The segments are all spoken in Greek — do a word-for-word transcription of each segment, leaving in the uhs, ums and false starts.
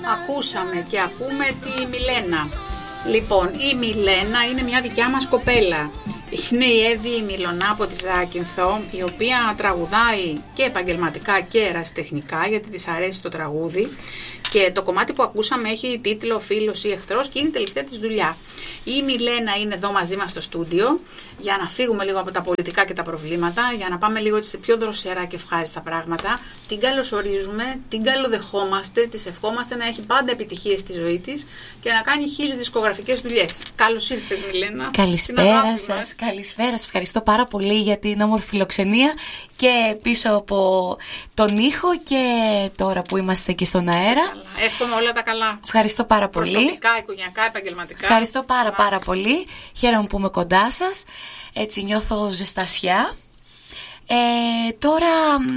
Ακούσαμε και ακούμε τη Μιλένα. Λοιπόν, η Μιλένα είναι μια δικιά μας κοπέλα. Είναι η Εύη Μιλωνά από τη Ζάκυνθο, η οποία τραγουδάει και επαγγελματικά και ερασιτεχνικά, γιατί της αρέσει το τραγούδι. Και το κομμάτι που ακούσαμε έχει τίτλο «Φίλος ή εχθρός» και είναι η τελευταία της δουλειά. Η Μιλένα είναι εδώ μαζί μας στο στούντιο για να φύγουμε λίγο από τα πολιτικά και τα προβλήματα, για να πάμε λίγο σε πιο δροσερά και ευχάριστα πράγματα. Την καλωσορίζουμε, την καλοδεχόμαστε, της ευχόμαστε να έχει πάντα επιτυχίες στη ζωή της και να κάνει χίλιες δισκογραφικές δουλειές. Καλώς ήρθες, Μιλένα. Καλησπέρα σας. Καλησπέρα σας. Ευχαριστώ πάρα πολύ για την όμορφη φιλοξενία και πίσω από τον ήχο και τώρα που είμαστε και στον αέρα. Εύχομαι όλα τα καλά. Ευχαριστώ πάρα πολύ. Προσωπικά, οικογενειακά, επαγγελματικά. Ευχαριστώ πάρα πάρα πολύ. Χαίρομαι που είμαι κοντά σας. Έτσι νιώθω ζεστασιά. Ε, τώρα...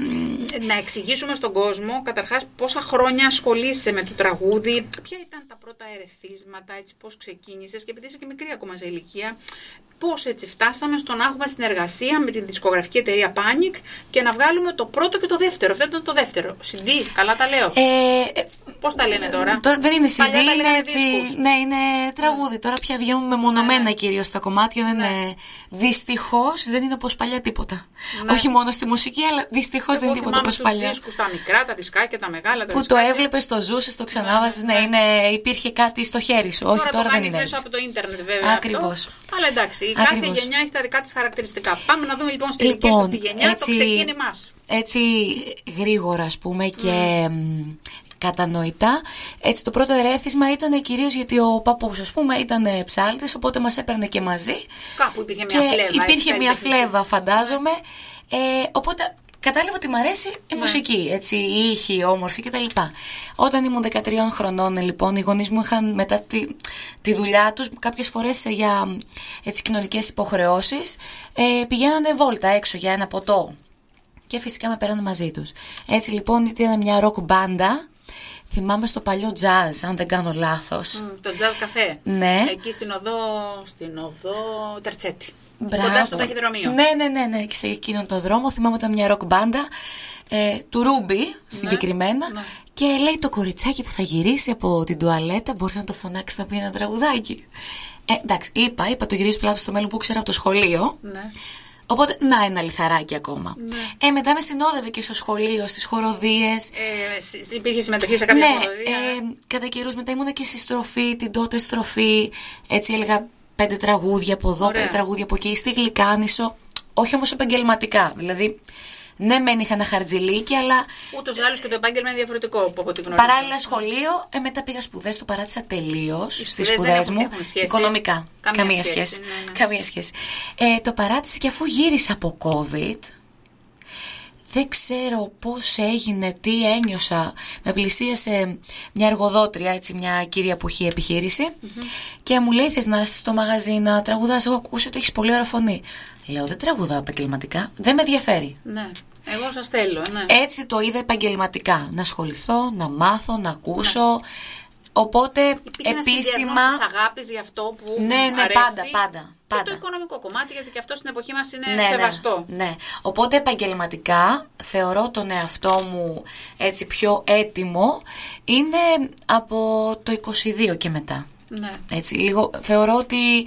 Να εξηγήσουμε στον κόσμο καταρχάς πόσα χρόνια ασχολείσαι με το τραγούδι, ποια ήταν τα πρώτα ερεθίσματα, έτσι, πώς ξεκίνησες και επειδή είσαι και μικρή ακόμα σε ηλικία, πώς έτσι φτάσαμε στο να έχουμε συνεργασία με την δισκογραφική εταιρεία Panic και να βγάλουμε το πρώτο και το δεύτερο. Αυτό ήταν το δεύτερο. σι ντι, καλά τα λέω. Ε, πώς τα λένε τώρα? Το, δεν είναι σι ντι, είναι έτσι. Δίσκους. Ναι, είναι τραγούδι. Ναι. Τώρα πια βγαίνουν μεμονωμένα ναι. κυρίως τα κομμάτια. Δεν ναι. είναι, δυστυχώς δεν είναι όπως παλιά τίποτα. Ναι. Όχι μόνο στη μουσική, αλλά δυστυχώς δεν είναι τίποτα όπως παλιά. Τους δίσκους, τα μικρά, τα δισκάκια, τα μεγάλα. Τα που δισκάκια. Το έβλεπες, το ζούσες, το ξανάβαζες. Ναι, ναι, ναι, υπήρχε κάτι στο χέρι σου. Τώρα Όχι, τώρα το δεν είναι έτσι. Μέσα από το ίντερνετ, βέβαια. Ακριβώς. Αυτό. Αλλά εντάξει, η Ακριβώς. κάθε γενιά έχει τα δικά της χαρακτηριστικά. Πάμε να δούμε λοιπόν στη λοιπόν, δική σου τη γενιά έτσι, το ξεκίνημάς. Έτσι γρήγορα, ας πούμε, και mm. κατανοητά. Έτσι το πρώτο ερέθισμα ήταν κυρίως γιατί ο παππούς, ας πούμε, ήταν ψάλτης, οπότε μας έπαιρνε και μαζί. Κάπου υπήρχε μια φλέβα. Υπήρχε μια φλέβα, φαντάζομαι. Ε, οπότε κατάλαβα ότι μου αρέσει η ναι. μουσική, έτσι, η ήχη, όμορφη κτλ. Όταν ήμουν δεκατρία χρονών, λοιπόν, οι γονείς μου είχαν μετά τη, τη δουλειά τους, κάποιες φορές για έτσι, κοινωνικές υποχρεώσεις, ε, πηγαίνανε βόλτα έξω για ένα ποτό. Και φυσικά με πέρανε μαζί τους. Έτσι λοιπόν ήταν μια ροκ μπάντα. Θυμάμαι στο παλιό jazz, αν δεν κάνω λάθος. Mm, το jazz καφέ. Ναι. Εκεί στην οδό, στην οδό Τερτσέτη. Μπράβο. Κοντά στο ταχυδρομείο. Ναι, ναι, ναι, ναι. Και σε εκείνον τον δρόμο θυμάμαι ήταν μια ροκ μπάντα ε, του Ρούμπι συγκεκριμένα. Ναι. Και λέει το κοριτσάκι που θα γυρίσει από την τουαλέτα μπορεί να το φωνάξει να πει ένα τραγουδάκι. Ε, εντάξει, είπα, είπα το γυρίζει πλάτη στο μέλλον που ήξερα από το σχολείο. Ναι. Οπότε, να ένα λιθαράκι ακόμα. Ναι. Ε, μετά με συνόδευε και στο σχολείο, στις χοροδίες. Ε, υπήρχε συμμετοχή σε κάποια ναι, χοροδία. Ε, κατά καιρούς μετά ήμουνα και στη στροφή, την τότε στροφή. Έτσι έλεγα πέντε τραγούδια από εδώ, Ωραία. πέντε τραγούδια από εκεί. Στη Γλυκάνησο. Όχι όμως επαγγελματικά. Δηλαδή, ναι, μεν είχα ένα χαρτζηλίκι, αλλά. Ούτως ή άλλως και το επάγγελμα είναι διαφορετικό από ό,τι γνωρίζω. Παράλληλα σχολείο, ε, μετά πήγα σπουδές, το παράτησα τελείως στις σπουδές μου. Οικονομικά. Καμία, Καμία σχέση. σχέση. Ναι, ναι. Καμία σχέση. Ε, το παράτησα και αφού γύρισα από COVID, δεν ξέρω πώς έγινε, τι ένιωσα. Με πλησίασε μια εργοδότρια, έτσι, μια κυρία που έχει επιχείρηση, mm-hmm. και μου λέει: θες να είσαι στο μαγαζί να τραγουδάς? Έχω ακούσει ότι έχεις πολύ ωραία φωνή. Λέω: δεν τραγουδάω επαγγελματικά, δεν με ενδιαφέρει. Ναι. Εγώ σας θέλω, ναι. Έτσι το είδα επαγγελματικά. Να ασχοληθώ, να μάθω, να ακούσω. Ναι. Οπότε υπήρχε επίσημα. Ένας συνδυασμός της αγάπης για αυτό που ναι, ναι, αρέσει. πάντα, πάντα. Και πάντα. το οικονομικό κομμάτι, γιατί και αυτό στην εποχή μας είναι ναι, σεβαστό. Ναι, ναι. Οπότε επαγγελματικά θεωρώ τον εαυτό μου έτσι πιο έτοιμο είναι από το είκοσι δύο και μετά. Ναι. Έτσι, λίγο, θεωρώ ότι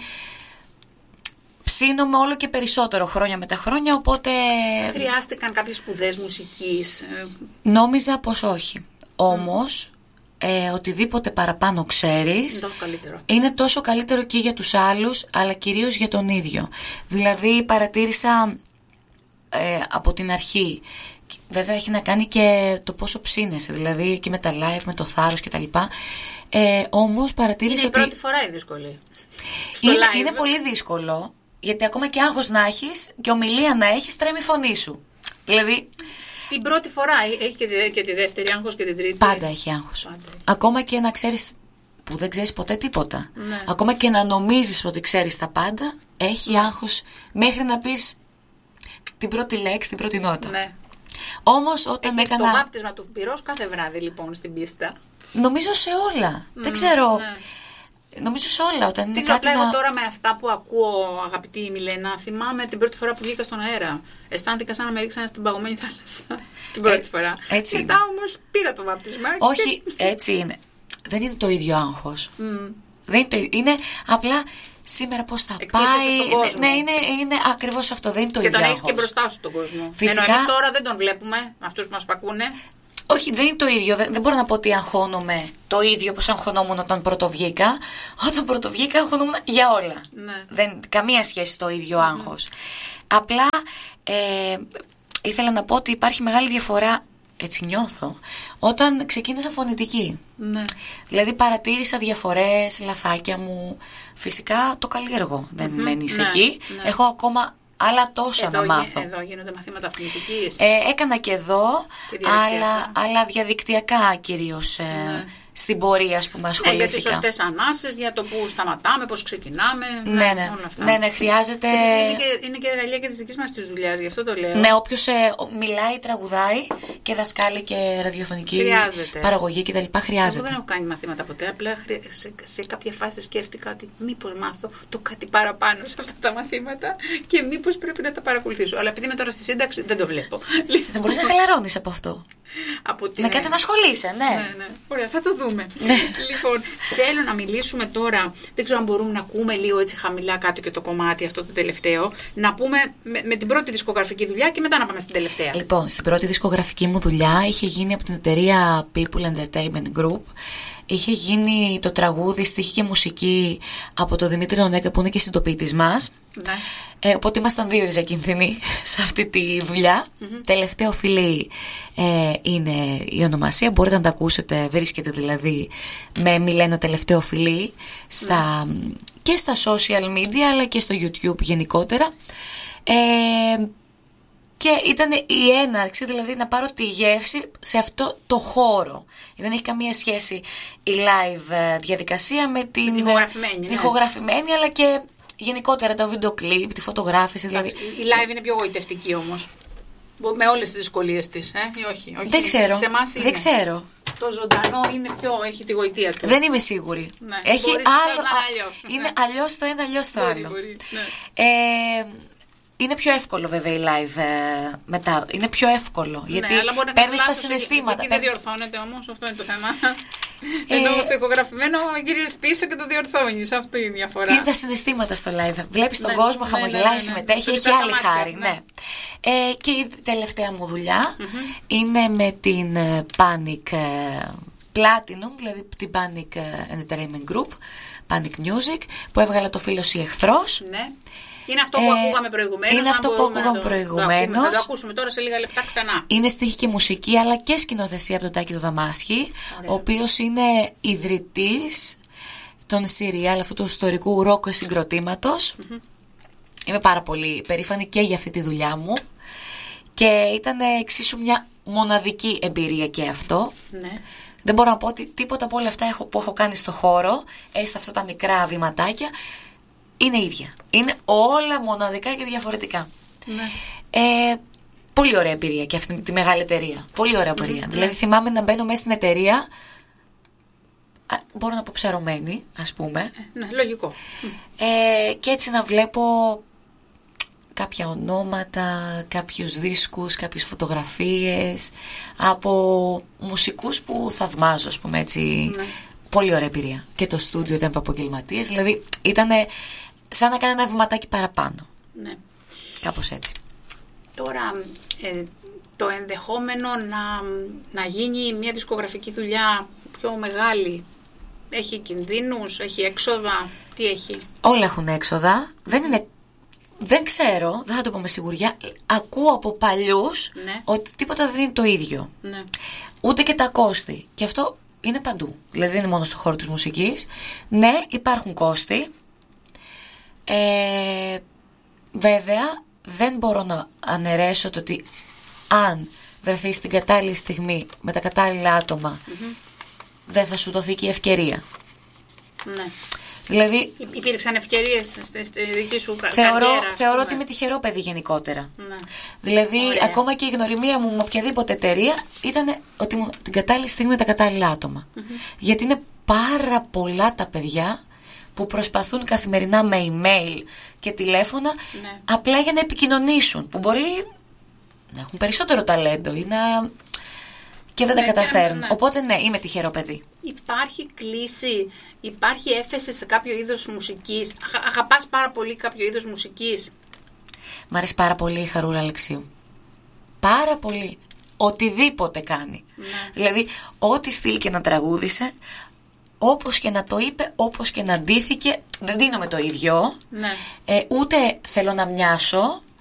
ψήνομαι όλο και περισσότερο χρόνια με τα χρόνια, οπότε. Χρειάστηκαν κάποιες σπουδές μουσικής? Νόμιζα πως όχι. Όμως. Mm. Ε, οτιδήποτε παραπάνω ξέρεις είναι τόσο καλύτερο. Είναι τόσο καλύτερο και για τους άλλους, αλλά κυρίως για τον ίδιο. Δηλαδή παρατήρησα ε, από την αρχή, βέβαια έχει να κάνει και το πόσο ψήνεσαι, δηλαδή και με τα live, με το θάρρος κτλ. Ε, όμως παρατήρησα είναι ότι η πρώτη φορά η δύσκολη. Είναι, είναι πολύ δύσκολο, γιατί ακόμα και άγχος να έχεις και ομιλία να έχεις, τρέμει η φωνή σου. Δηλαδή την πρώτη φορά έχει και τη, και τη δεύτερη άγχος και την τρίτη. Πάντα έχει άγχος. Πάντα. Ακόμα και να ξέρεις που δεν ξέρεις ποτέ τίποτα. Ναι. Ακόμα και να νομίζεις ότι ξέρεις τα πάντα, έχει άγχος μέχρι να πεις την πρώτη λέξη, την πρώτη νότα. Ναι. Όμως όταν έχει έκανα. Το βάπτισμα του πυρός κάθε βράδυ λοιπόν στην πίστα. Νομίζω σε όλα. Mm, δεν ξέρω. Ναι. Νομίζω σε όλα. Όταν είναι κάτι να... να... τώρα με αυτά που ακούω, αγαπητή Μιλένα, θυμάμαι την πρώτη φορά που βγήκα στον αέρα. Αισθάνθηκα σαν να με ρίξανε στην παγωμένη θάλασσα. Την πρώτη ε, φορά. Έτσι μετά όμως πήρα το βάπτισμα. Όχι, έτσι είναι. δεν είναι το ίδιο άγχος. Mm. Δεν είναι, το, είναι απλά σήμερα πώς θα πάει. Ναι, είναι, είναι ακριβώς αυτό. Δεν είναι το και ίδιο άγχος. Και τον έχεις και μπροστά σου τον κόσμο. Φυσικά. Ενώ εμείς τώρα δεν τον βλέπουμε, αυτούς που μας πακούνε. Όχι, δεν είναι το ίδιο. Δεν, δεν μπορώ να πω ότι αγχώνομαι το ίδιο όπως αγχωνόμουν όταν πρωτοβγήκα. Όταν πρωτοβγήκα, αγχωνόμουν για όλα. Ναι. Δεν, καμία σχέση το ίδιο άγχος. Mm-hmm. Απλά ε, ήθελα να πω ότι υπάρχει μεγάλη διαφορά. Έτσι νιώθω, όταν ξεκίνησα φωνητική. Ναι. Δηλαδή παρατήρησα διαφορές, λαθάκια μου. Φυσικά το καλλιεργώ, δεν mm-hmm. μένεις ναι, εκεί. Ναι. Έχω ακόμα άλλα τόσα εδώ, να μάθω. Εδώ γίνονται μαθήματα φωνητικής. Ε, έκανα και εδώ, και αλλά, αλλά διαδικτυακά κυρίως. Ε, ναι. Στην πορεία, ας πούμε, ασχολήθηκα. Ναι, για τις σωστές ανάσες, για το που σταματάμε, πώς ξεκινάμε. Ναι, ναι, ναι, όλα αυτά. ναι, ναι χρειάζεται. Είναι και, είναι και εργαλεία και της δικής μας της δουλειάς, γι' αυτό το λέω. Ναι, όποιος ε, μιλάει, τραγουδάει και δασκάλει και ραδιοφωνική χρειάζεται. Παραγωγή κτλ. Χρειάζεται. Εγώ δεν έχω κάνει μαθήματα ποτέ. Απλά σε, σε κάποια φάση σκέφτηκα ότι μήπως μάθω το κάτι παραπάνω σε αυτά τα μαθήματα και μήπως πρέπει να τα παρακολουθήσω. Αλλά επειδή είμαι τώρα στη σύνταξη, δεν το βλέπω. Δεν μπορείς να χαλαρώνεις από αυτό. Από την... Με κάτι να ασχολείσαι, ναι. ναι, ναι. Ωραία, θα το δούμε. Λοιπόν, θέλω να μιλήσουμε τώρα. Δεν ξέρω αν μπορούμε να ακούμε λίγο έτσι χαμηλά κάτω και το κομμάτι αυτό το τελευταίο. Να πούμε με, με την πρώτη δισκογραφική δουλειά και μετά να πάμε στην τελευταία. Λοιπόν, στην πρώτη δισκογραφική μου δουλειά είχε γίνει από την εταιρεία People Entertainment Group. Είχε γίνει το τραγούδι, στίχη και μουσική από τον Δημήτρη Νονέκα που είναι και συντοπίτης μας. Ναι. Ε, οπότε ήμασταν δύο Ιζακυνθινοί σε αυτή τη δουλειά. Mm-hmm. Τελευταίο φιλί ε, είναι η ονομασία. Μπορείτε να τα ακούσετε. Βρίσκεται δηλαδή με Μιλένα τελευταίο φιλί στα, mm. και στα social media αλλά και στο YouTube γενικότερα. Ε, και ήταν η έναρξη, δηλαδή να πάρω τη γεύση σε αυτό το χώρο. Δεν έχει καμία σχέση η live διαδικασία με την, την ηχογραφημένη, ναι. ηχογραφημένη αλλά και γενικότερα το βίντεο κλιπ, τη φωτογράφηση. Δηλαδή. Η live είναι πιο γοητευτική όμως. Με όλες τις δυσκολίες της, ε, ή όχι, όχι. Δεν ξέρω. Σε εμάς είναι. Δεν ξέρω. Το ζωντανό είναι πιο, έχει τη γοητεία του. Δεν είμαι σίγουρη. Ναι. Έχει μπορείς άλλο. Να α, αλλιώς, είναι ναι. αλλιώς το ένα, αλλιώς το μπορεί, άλλο. Μπορεί, ναι. ε, είναι πιο εύκολο βέβαια η live ε, μετά. Είναι πιο εύκολο. Ναι, γιατί παίρνεις τα συναισθήματα. Και δεν διορθώνεται όμως, αυτό είναι το θέμα. Ε, Ενώ στο ηχογραφημένο γυρίζεις πίσω και το διορθώνεις. Αυτή είναι η διαφορά. Είναι τα συναισθήματα στο live. Βλέπεις τον ναι, κόσμο, ναι, χαμογελάει, ναι, ναι, συμμετέχει, ναι. έχει άλλη μάτια, χάρη. Ναι. Ναι. Ε, και η τελευταία μου δουλειά mm-hmm. είναι με την Panic Platinum, δηλαδή την Panic Entertainment Group, Panic Music, που έβγαλα το Φίλος ή Εχθρός. Ναι. Είναι αυτό που ε, ακούγαμε προηγουμένως. Είναι αυτό που ακούγαμε προηγουμένως. Θα το ακούσουμε τώρα σε λίγα λεπτά ξανά. Είναι στίχη και μουσική, αλλά και σκηνοθεσία από τον Τάκη του Δαμάσχη, ο οποίος είναι ιδρυτής των serial αυτού του ιστορικού ροκ συγκροτήματος. Mm-hmm. Είμαι πάρα πολύ περήφανη και για αυτή τη δουλειά μου. Και ήταν εξίσου μια μοναδική εμπειρία και αυτό. Ναι. Δεν μπορώ να πω ότι τίποτα από όλα αυτά έχω, που έχω κάνει στο χώρο, έστω αυτά τα μικρά βηματάκια, είναι ίδια. Είναι όλα μοναδικά και διαφορετικά. Ναι. Ε, πολύ ωραία εμπειρία και αυτή τη μεγάλη εταιρεία. Πολύ ωραία εμπειρία. Mm-hmm. Δηλαδή θυμάμαι να μπαίνω μέσα στην εταιρεία, α, μπορώ να πω ψαρωμένη, ας πούμε. Ναι, λογικό. Ε, και έτσι να βλέπω κάποια ονόματα, κάποιους δίσκους, κάποιες φωτογραφίες από μουσικούς που θαυμάζω, ας πούμε έτσι. Ναι. Πολύ ωραία εμπειρία. Και το στούντιο ήταν από επαγγελματίες, δηλαδή ήταν σαν να κάνει ένα βηματάκι παραπάνω. Ναι. Κάπως έτσι. Τώρα, ε, το ενδεχόμενο να, να γίνει μια δισκογραφική δουλειά πιο μεγάλη, έχει κινδύνους, έχει έξοδα, τι έχει? Όλα έχουν έξοδα. Δεν είναι... Δεν ξέρω, δεν θα το πω με σιγουριά. Ακούω από παλιούς ναι. ότι τίποτα δεν είναι το ίδιο. Ναι. Ούτε και τα κόστη. Και αυτό είναι παντού. Δηλαδή δεν είναι μόνο στο χώρο της μουσικής. Ναι, υπάρχουν κόστη. Ε, βέβαια, δεν μπορώ να αναιρέσω το ότι αν βρεθείς στην κατάλληλη στιγμή με τα κατάλληλα άτομα, mm-hmm. δεν θα σου δοθεί και η ευκαιρία. Ναι. Δηλαδή, υπήρξαν ευκαιρίες στη, στη δική σου θεωρώ, καριέρα. Θεωρώ ότι είμαι τυχερό παιδί γενικότερα. Ναι. Δηλαδή, ωραία. Ακόμα και η γνωριμία μου με οποιαδήποτε εταιρεία ήταν ότι ήμουν την κατάλληλη στιγμή με τα κατάλληλα άτομα. Mm-hmm. Γιατί είναι πάρα πολλά τα παιδιά που προσπαθούν καθημερινά με email και τηλέφωνα ναι. απλά για να επικοινωνήσουν. Που μπορεί να έχουν περισσότερο ταλέντο ή να... και δεν ναι, τα καταφέρουν. Ναι, ναι. Οπότε ναι, είμαι τυχερό παιδί. Υπάρχει κλίση, υπάρχει έφεση σε κάποιο είδος μουσικής? Αγα, αγαπάς πάρα πολύ κάποιο είδος μουσικής? Μ' αρέσει πάρα πολύ η Χαρούλα Αλεξίου. Πάρα πολύ. Οτιδήποτε κάνει. Ναι. Δηλαδή, ό,τι στυλ και να τραγούδισε, όπως και να το είπε, όπως και να ντύθηκε, δεν δίνομαι το ίδιο. Ναι. Ε, ούτε θέλω να μοιάσω,